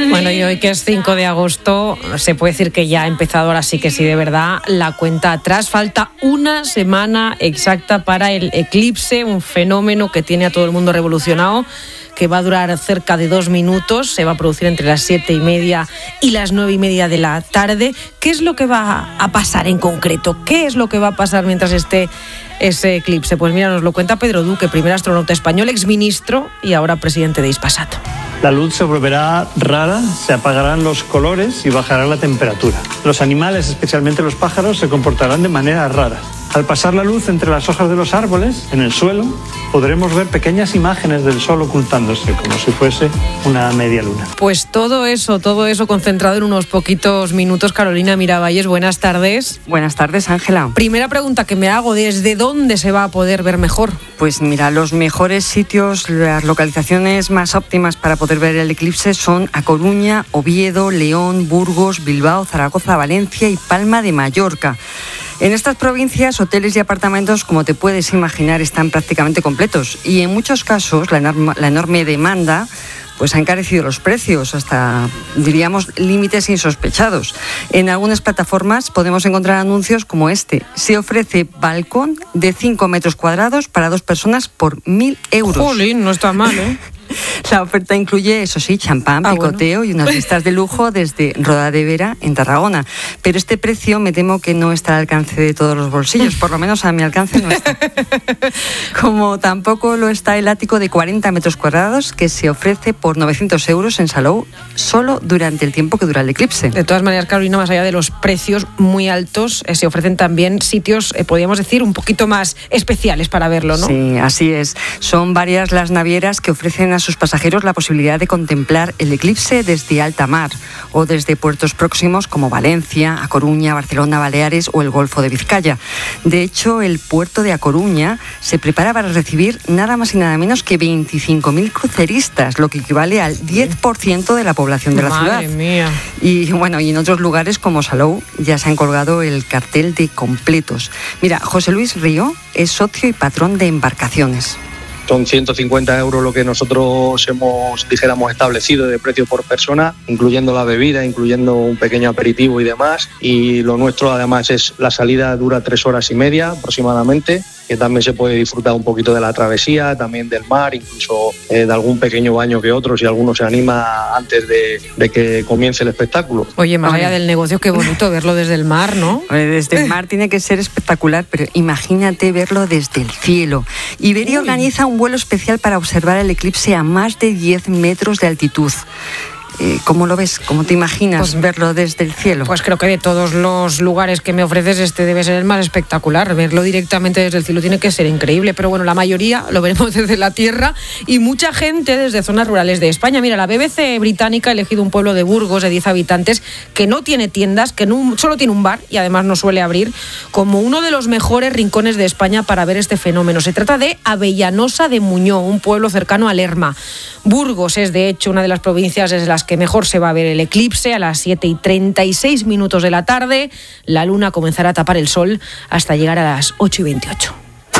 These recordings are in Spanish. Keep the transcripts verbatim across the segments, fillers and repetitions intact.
Bueno, y hoy que es cinco de agosto, se puede decir que ya ha empezado, ahora sí que sí, de verdad, la cuenta atrás. Falta una semana exacta para el eclipse, un fenómeno que tiene a todo el mundo revolucionado, que va a durar cerca de dos minutos, se va a producir entre las siete y media y las nueve y media de la tarde. ¿Qué es lo que va a pasar en concreto? ¿Qué es lo que va a pasar mientras esté ese eclipse? Pues mira, nos lo cuenta Pedro Duque, primer astronauta español, exministro y ahora presidente de Hispasat. La luz se volverá rara, se apagarán los colores y bajará la temperatura. Los animales, especialmente los pájaros, se comportarán de manera rara. Al pasar la luz entre las hojas de los árboles, en el suelo, podremos ver pequeñas imágenes del sol ocultándose, como si fuese una media luna. Pues todo eso, todo eso concentrado en unos poquitos minutos. Carolina Miravalles, buenas tardes. Buenas tardes, Ángela. Primera pregunta que me hago, ¿desde dónde se va a poder ver mejor? Pues mira, los mejores sitios, las localizaciones más óptimas para poder ver el eclipse son A Coruña, Oviedo, León, Burgos, Bilbao, Zaragoza, Valencia y Palma de Mallorca. En estas provincias, hoteles y apartamentos, como te puedes imaginar, están prácticamente completos y en muchos casos la enorme, la enorme demanda pues ha encarecido los precios hasta, diríamos, límites insospechados. En algunas plataformas podemos encontrar anuncios como este. Se ofrece balcón de cinco metros cuadrados para dos personas por mil euros. Jolín, no está mal, ¿eh? La oferta incluye, eso sí, champán, ah, picoteo bueno. y unas vistas de lujo desde Roda de Vera en Tarragona. Pero este precio me temo que no está al alcance de todos los bolsillos, por lo menos a mi alcance no está. Como tampoco lo está el ático de cuarenta metros cuadrados que se ofrece por novecientos euros en Salou solo durante el tiempo que dura el eclipse. De todas maneras, Carolina, más allá de los precios muy altos, eh, se ofrecen también sitios, eh, podríamos decir, un poquito más especiales para verlo, ¿no? Sí, así es. Son varias las navieras que ofrecen a sus pasajeros la posibilidad de contemplar el eclipse desde alta mar o desde puertos próximos como Valencia, A Coruña, Barcelona, Baleares o el Golfo de Vizcaya. De hecho, el puerto de A Coruña se prepara para recibir nada más y nada menos que veinticinco mil cruceristas, lo que equivale al diez por ciento de la población de la Madre ciudad. Madre mía. Y bueno, y en otros lugares como Salou ya se han colgado el cartel de completos. Mira, José Luis Río es socio y patrón de embarcaciones. Son ciento cincuenta euros lo que nosotros hemos, dijéramos, establecido de precio por persona, incluyendo la bebida, incluyendo un pequeño aperitivo y demás. Y lo nuestro, además, es la salida dura tres horas y media aproximadamente, que también se puede disfrutar un poquito de la travesía, también del mar, incluso eh, de algún pequeño baño que otro, si alguno se anima antes de, de que comience el espectáculo. Oye, más allá del negocio, qué bonito verlo desde el mar, ¿no? Desde el mar tiene que ser espectacular, pero imagínate verlo desde el cielo. Iberia Uy. organiza un vuelo especial para observar el eclipse a más de diez metros de altitud. ¿Cómo lo ves? ¿Cómo te imaginas pues, verlo desde el cielo? Pues creo que de todos los lugares que me ofreces este debe ser el más espectacular. Verlo directamente desde el cielo tiene que ser increíble, pero bueno, la mayoría lo veremos desde la tierra y mucha gente desde zonas rurales de España. Mira, la B B C británica ha elegido un pueblo de Burgos de diez habitantes que no tiene tiendas, que no, solo tiene un bar y además no suele abrir, como uno de los mejores rincones de España para ver este fenómeno. Se trata de Avellanosa de Muñó, un pueblo cercano a Lerma. Burgos es, de hecho, una de las provincias desde las que mejor se va a ver el eclipse. A las siete y treinta y seis minutos de la tarde, la luna comenzará a tapar el sol hasta llegar a las ocho y veintiocho.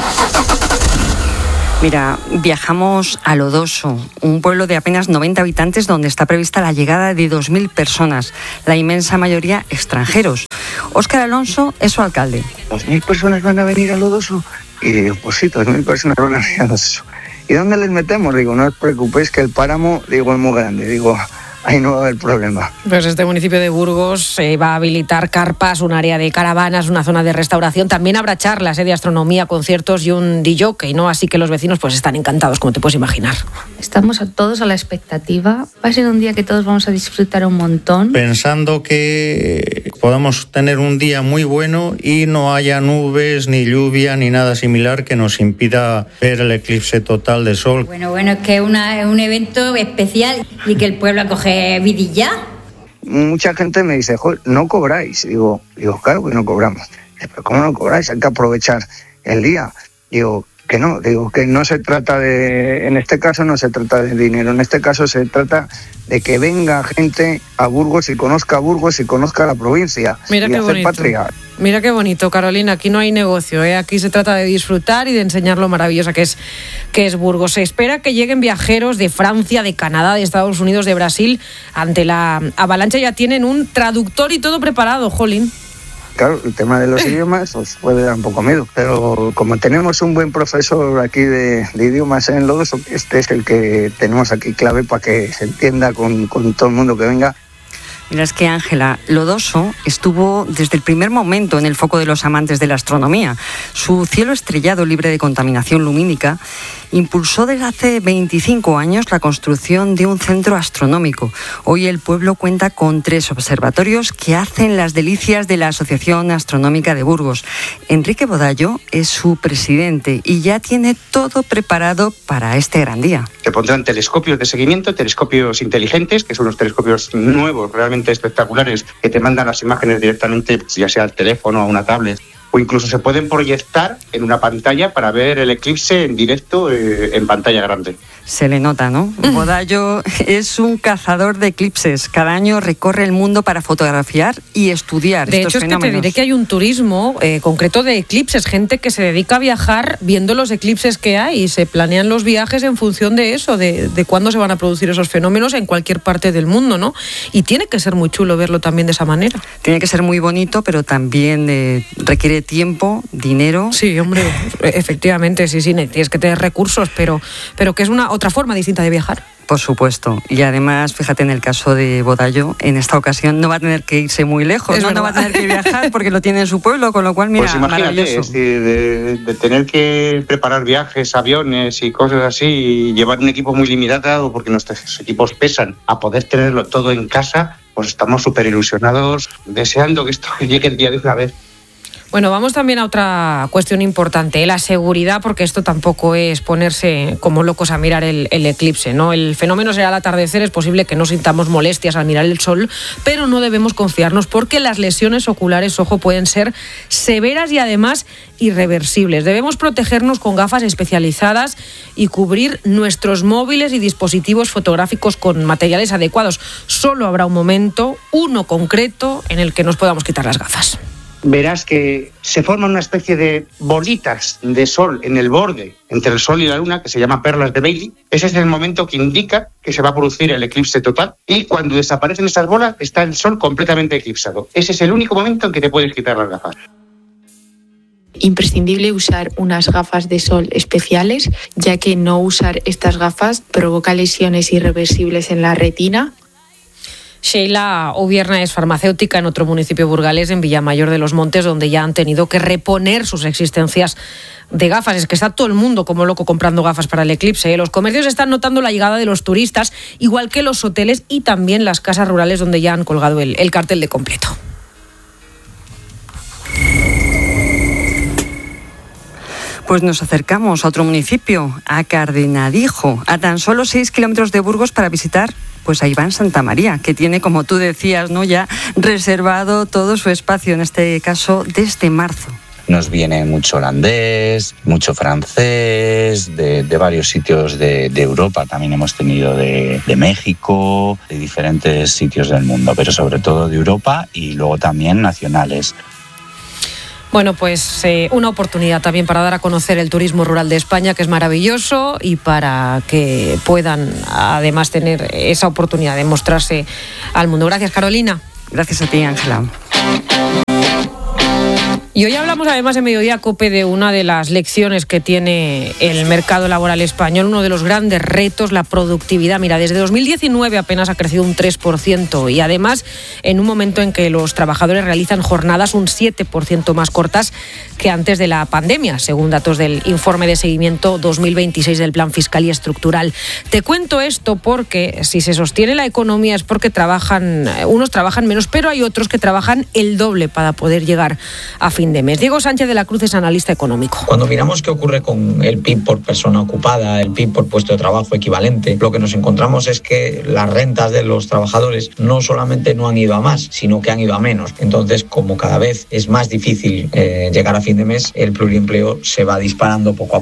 Mira, viajamos a Lodoso, un pueblo de apenas noventa habitantes donde está prevista la llegada de dos mil personas, la inmensa mayoría extranjeros. Óscar Alonso es su alcalde. ¿Dos mil personas van a venir a Lodoso? Y digo, pues sí, dos mil personas van a venir a Lodoso. ¿Y dónde les metemos? Digo, no os preocupéis que el páramo, digo, es muy grande. Digo, ahí no va a haber problema. Pues este municipio de Burgos se eh, va a habilitar carpas, un área de caravanas, una zona de restauración. También habrá charlas eh, de astronomía, conciertos y un D J, ¿no? Así que los vecinos pues están encantados, como te puedes imaginar. Estamos a todos a la expectativa. Va a ser un día que todos vamos a disfrutar un montón. Pensando que podamos tener un día muy bueno y no haya nubes, ni lluvia, ni nada similar que nos impida ver el eclipse total de sol. Bueno, bueno, es que es una, un evento especial y que el pueblo acoge vidilla. Mucha gente me dice, joder, ¿no cobráis? Digo, digo, claro que no cobramos. Pero ¿cómo no cobráis? Hay que aprovechar el día. Digo, que no, digo que no se trata de, en este caso no se trata de dinero, en este caso se trata de que venga gente a Burgos y conozca Burgos y conozca la provincia. Mira y qué hacer bonito. patria. Mira qué bonito, Carolina. Aquí no hay negocio, ¿eh? Aquí se trata de disfrutar y de enseñar lo maravillosa que es, que es Burgos. Se espera que lleguen viajeros de Francia, de Canadá, de Estados Unidos, de Brasil. Ante la avalancha ya tienen un traductor y todo preparado, jolín. Claro, el tema de los idiomas os puede dar un poco miedo, pero como tenemos un buen profesor aquí de, de idiomas en Lodoso, este es el que tenemos aquí clave para que se entienda con, con todo el mundo que venga. Mira, es que Ángela, Lodoso estuvo desde el primer momento en el foco de los amantes de la astronomía. Su cielo estrellado libre de contaminación lumínica impulsó desde hace veinticinco años la construcción de un centro astronómico. Hoy el pueblo cuenta con tres observatorios que hacen las delicias de la Asociación Astronómica de Burgos. Enrique Bodallo es su presidente y ya tiene todo preparado para este gran día. Se pondrán telescopios de seguimiento, telescopios inteligentes, que son los telescopios nuevos, realmente espectaculares, que te mandan las imágenes directamente, pues, ya sea al teléfono o a una tablet. O incluso se pueden proyectar en una pantalla para ver el eclipse en directo eh, en pantalla grande. Se le nota, ¿no? Bodallo es un cazador de eclipses. Cada año recorre el mundo para fotografiar y estudiar de estos hecho, fenómenos. Es que te diré que hay un turismo eh, concreto de eclipses, gente que se dedica a viajar viendo los eclipses que hay y se planean los viajes en función de eso, de, de cuándo se van a producir esos fenómenos en cualquier parte del mundo, ¿no? Y tiene que ser muy chulo verlo también de esa manera. Tiene que ser muy bonito, pero también eh, requiere tiempo, dinero. Sí, hombre, efectivamente, sí, sí, tienes que tener recursos, pero, pero que es una otra forma distinta de viajar. Por supuesto. Y además, fíjate, en el caso de Bodallo, en esta ocasión no va a tener que irse muy lejos, Es no, no va a tener que viajar porque lo tiene en su pueblo, con lo cual, mira, Pues imagínate, maravilloso. es decir, de, de tener que preparar viajes, aviones y cosas así, y llevar un equipo muy limitado porque nuestros equipos pesan, a poder tenerlo todo en casa, pues estamos súper ilusionados, deseando que esto llegue el día de una vez. Bueno, vamos también a otra cuestión importante, la seguridad, porque esto tampoco es ponerse como locos a mirar el, el eclipse, ¿no? El fenómeno será al atardecer, es posible que no sintamos molestias al mirar el sol, pero no debemos confiarnos porque las lesiones oculares, ojo, pueden ser severas y además irreversibles. Debemos protegernos con gafas especializadas y cubrir nuestros móviles y dispositivos fotográficos con materiales adecuados. Solo habrá un momento, uno concreto, en el que nos podamos quitar las gafas. Verás que se forman una especie de bolitas de sol en el borde entre el sol y la luna que se llama perlas de Bailey. Ese es el momento que indica que se va a producir el eclipse total y cuando desaparecen esas bolas está el sol completamente eclipsado. Ese es el único momento en que te puedes quitar las gafas. Imprescindible usar unas gafas de sol especiales, ya que no usar estas gafas provoca lesiones irreversibles en la retina. Sheila Ubierna es farmacéutica en otro municipio burgalés, en Villamayor de los Montes, donde ya han tenido que reponer sus existencias de gafas. Es que está todo el mundo como loco comprando gafas para el eclipse, ¿eh? Los comercios están notando la llegada de los turistas, igual que los hoteles y también las casas rurales donde ya han colgado el, el cartel de completo. Pues nos acercamos a otro municipio, a Cardenadijo, a tan solo seis kilómetros de Burgos para visitar pues a Iván Santamaría, que tiene, como tú decías, ¿no?, ya reservado todo su espacio, en este caso desde marzo. Nos viene mucho holandés, mucho francés, de, de varios sitios de, de Europa. También hemos tenido de, de México, de diferentes sitios del mundo, pero sobre todo de Europa y luego también nacionales. Bueno, pues eh, una oportunidad también para dar a conocer el turismo rural de España, que es maravilloso, y para que puedan además tener esa oportunidad de mostrarse al mundo. Gracias, Carolina. Gracias a ti, Ángela. Y hoy hablamos además en Mediodía COPE de una de las lecciones que tiene el mercado laboral español, uno de los grandes retos, la productividad. Mira, desde dos mil diecinueve apenas ha crecido un tres por ciento y además en un momento en que los trabajadores realizan jornadas un siete por ciento más cortas que antes de la pandemia, según datos del informe de seguimiento dos mil veintiséis del Plan Fiscal y Estructural. Te cuento esto porque si se sostiene la economía es porque trabajan, unos trabajan menos, pero hay otros que trabajan el doble para poder llegar a fin de mes. Diego Sánchez de la Cruz es analista económico. Cuando miramos qué ocurre con el P I B por persona ocupada, el P I B por puesto de trabajo equivalente, lo que nos encontramos es que las rentas de los trabajadores no solamente no han ido a más, sino que han ido a menos. Entonces, como cada vez es más difícil eh, llegar a fin de mes, el pluriempleo se va disparando poco a poco.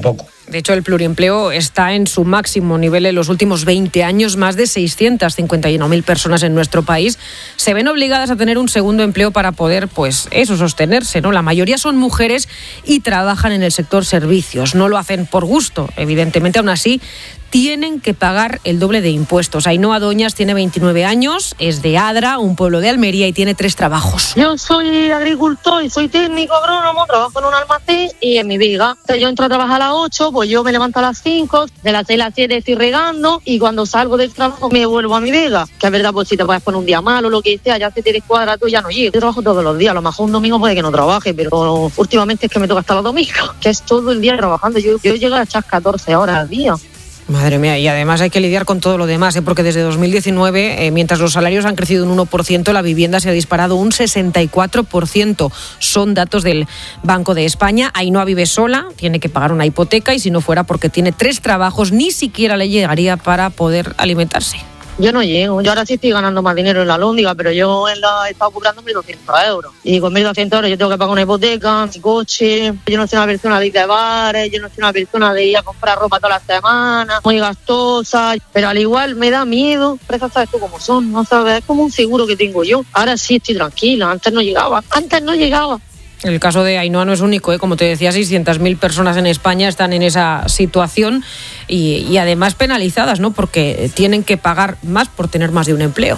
De hecho, el pluriempleo está en su máximo nivel en los últimos veinte años. Más de seiscientas cincuenta y uno mil personas en nuestro país se ven obligadas a tener un segundo empleo para poder, pues, eso, sostenerse, ¿no? La mayoría son mujeres y trabajan en el sector servicios. No lo hacen por gusto, evidentemente. Aún así, tienen que pagar el doble de impuestos. Ainhoa Doñas tiene veintinueve años, es de Adra, un pueblo de Almería, y tiene tres trabajos. Yo soy agricultor y soy técnico agrónomo, trabajo en un almacén y en mi viga. Yo entro a trabajar a las ocho, pues yo me levanto a las cinco, de las seis a las siete estoy regando y cuando salgo del trabajo me vuelvo a mi viga. Que es verdad, pues si te puedes poner un día malo o lo que sea, ya se te descuadra, tú ya no llego. Yo trabajo todos los días, a lo mejor un domingo puede que no trabaje, pero últimamente es que me toca hasta los domingos, que es todo el día trabajando. Yo, yo llego a echar catorce horas al día. Madre mía, y además hay que lidiar con todo lo demás, ¿eh? Porque desde dos mil diecinueve, eh, mientras los salarios han crecido un uno por ciento, la vivienda se ha disparado un sesenta y cuatro por ciento. Son datos del Banco de España. Ainhoa vive sola, tiene que pagar una hipoteca y si no fuera porque tiene tres trabajos, ni siquiera le llegaría para poder alimentarse. Yo no llego, yo ahora sí estoy ganando más dinero en la Lóndiga, pero yo en la he estado cobrando mil doscientos euros. Y con mil doscientos euros yo tengo que pagar una hipoteca, mi coche, yo no soy una persona de ir de bares, yo no soy una persona de ir a comprar ropa todas las semanas, muy gastosa, pero al igual me da miedo, presas sabes tú cómo son, no sabes, es como un seguro que tengo yo. Ahora sí estoy tranquila, antes no llegaba, antes no llegaba. El caso de Ainhoa no es único, ¿eh? Como te decía, seiscientas mil personas en España están en esa situación y, y además penalizadas, ¿no? Porque tienen que pagar más por tener más de un empleo.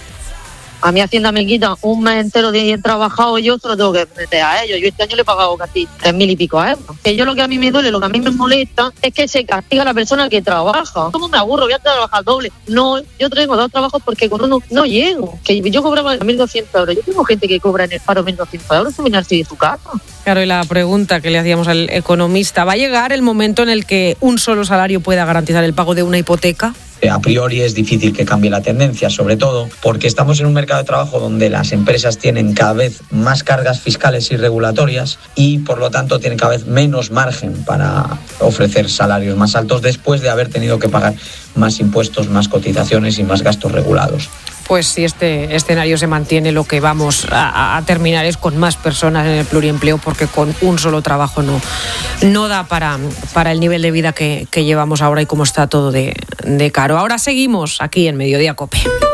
A mi Hacienda me quita un mes entero de bien trabajado y yo se lo tengo que meter a ellos. Yo este año le he pagado casi tres mil y pico euros. Que yo lo que a mí me duele, lo que a mí me molesta, es que se castiga a la persona que trabaja. ¿Cómo me aburro? Voy a trabajar doble. No, yo tengo dos trabajos porque con uno no llego. Que yo cobraba mil doscientos euros. Yo tengo gente que cobra en el paro mil doscientos euros sin venirse de su casa. Claro, y la pregunta que le hacíamos al economista, ¿va a llegar el momento en el que un solo salario pueda garantizar el pago de una hipoteca? A priori es difícil que cambie la tendencia, sobre todo porque estamos en un mercado de trabajo donde las empresas tienen cada vez más cargas fiscales y regulatorias y por lo tanto tienen cada vez menos margen para ofrecer salarios más altos después de haber tenido que pagar más impuestos, más cotizaciones y más gastos regulados. Pues si este escenario se mantiene, lo que vamos a, a terminar es con más personas en el pluriempleo, porque con un solo trabajo no, no da para, para el nivel de vida que, que llevamos ahora y cómo está todo de, de caro. Ahora seguimos aquí en Mediodía COPE.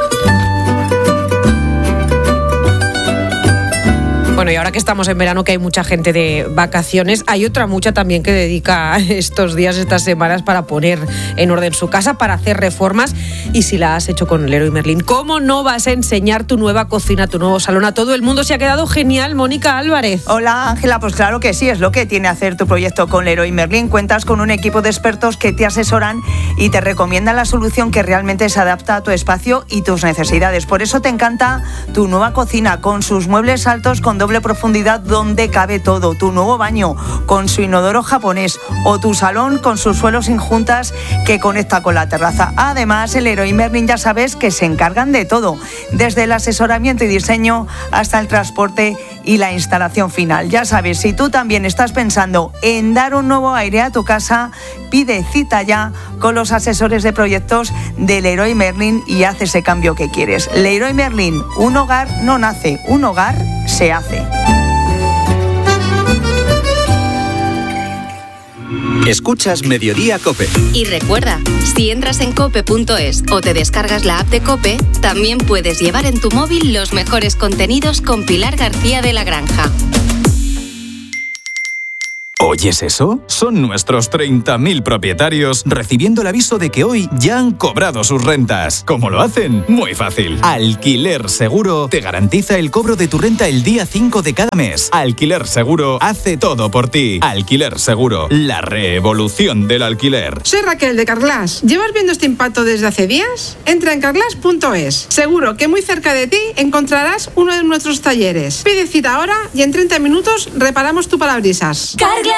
Bueno, y ahora que estamos en verano, que hay mucha gente de vacaciones, hay otra mucha también que dedica estos días, estas semanas, para poner en orden su casa, para hacer reformas. Y si la has hecho con Leroy Merlin, ¿cómo no vas a enseñar tu nueva cocina, tu nuevo salón a todo el mundo? Se ha quedado genial, Mónica Álvarez. Hola, Ángela, pues claro que sí, es lo que tiene hacer tu proyecto con Leroy Merlin. Cuentas con un equipo de expertos que te asesoran y te recomiendan la solución que realmente se adapta a tu espacio y tus necesidades. Por eso te encanta tu nueva cocina con sus muebles altos con doble profundidad donde cabe todo, tu nuevo baño con su inodoro japonés o tu salón con sus suelos sin juntas que conecta con la terraza. Además, el Leroy Merlin ya sabes que se encargan de todo, desde el asesoramiento y diseño hasta el transporte y la instalación final. Ya sabes, si tú también estás pensando en dar un nuevo aire a tu casa, pide cita ya con los asesores de proyectos de Leroy Merlin y haz ese cambio que quieres. Leroy Merlin, un hogar no nace, un hogar se hace. Escuchas Mediodía COPE. Y recuerda, si entras en cope punto es o te descargas la app de COPE, también puedes llevar en tu móvil los mejores contenidos con Pilar García de la Granja. ¿Oyes eso? Son nuestros treinta mil propietarios recibiendo el aviso de que hoy ya han cobrado sus rentas. ¿Cómo lo hacen? Muy fácil. Alquiler Seguro te garantiza el cobro de tu renta el día cinco de cada mes. Alquiler Seguro hace todo por ti. Alquiler Seguro, la revolución del alquiler. Soy Raquel de Carglass. ¿Llevas viendo este impacto desde hace días? Entra en carglass punto es. Seguro que muy cerca de ti encontrarás uno de nuestros talleres. Pide cita ahora y en treinta minutos reparamos tu parabrisas. Carglass.